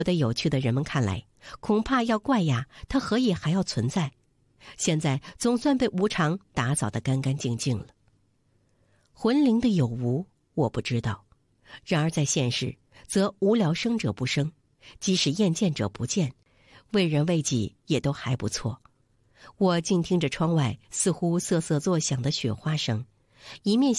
得有趣的人们看来，恐怕要怪呀，它何以还要存在？现在总算被无常打扫得干干净净了。魂灵的有无，我不知道。然而在现实，则无聊生者不生，即使厌见者不见，为人为己也都还不错。我静听着窗外似乎瑟瑟作响的雪花声，一面